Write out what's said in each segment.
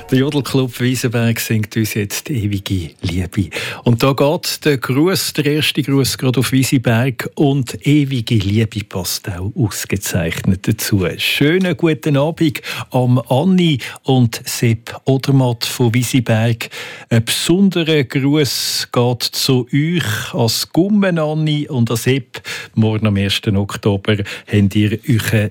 Der Jodelclub Wiesenberg singt uns jetzt «Ewige Liebe». Und da geht der erste Gruß gerade auf Wiesenberg und «Ewige Liebe» passt auch ausgezeichnet dazu. Schönen guten Abend am Anni und Sepp Odermatt von Wiesenberg. Ein besonderer Gruß geht zu euch als Gummen Anni und als Sepp. Morgen am 1. Oktober habt ihr euren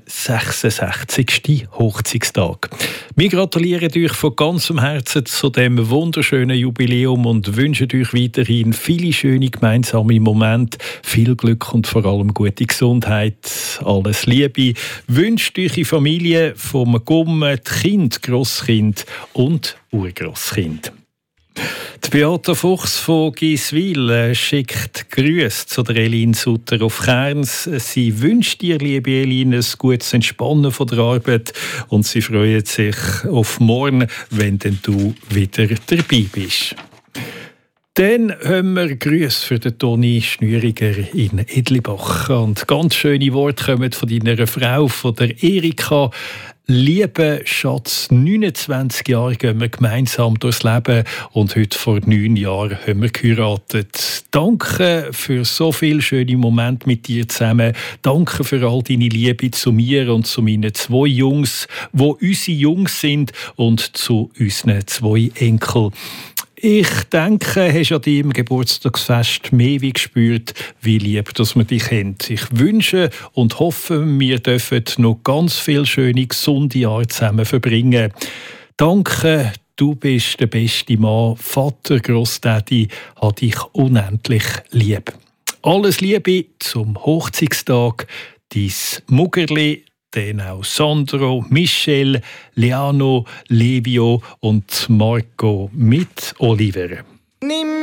66. Hochzeitstag. Wir gratulieren euch von ganzem Herzen zu diesem wunderschönen Jubiläum und wünschen euch weiterhin viele schöne gemeinsame Momente, viel Glück und vor allem gute Gesundheit. Alles Liebe wünscht eure Familie vom Gummen, die Kind, Grosskind und Urgrosskind. Die Beata Fuchs von Giswil schickt Grüße zu der Elin Sutter auf Kerns. Sie wünscht dir, liebe Elin, ein gutes Entspannen von der Arbeit und sie freut sich auf morgen, wenn denn du wieder dabei bist. Dann haben wir Grüße für den Toni Schnüriger in Edlibach. Und ganz schöne Worte kommen von deiner Frau, von der Erika. Lieber Schatz, 29 Jahre gehen wir gemeinsam durchs Leben und heute vor 9 Jahren haben wir geheiratet. Danke für so viele schöne Momente mit dir zusammen. Danke für all deine Liebe zu mir und zu meinen 2 Jungs, die unsere Jungs sind, und zu unseren 2 Enkeln. Ich denke, hast an deinem Geburtstagsfest mehr wie gespürt, wie lieb dass wir dich haben. Ich wünsche und hoffe, wir dürfen noch ganz viele schöne, gesunde Jahre zusammen verbringen. Danke, du bist der beste Mann. Vater, Grossdaddy, hat dich unendlich lieb. Alles Liebe zum Hochzeitstag, dein Muggerli, dann auch Sandro, Michel, Leano, Levio und Marco mit Oliver.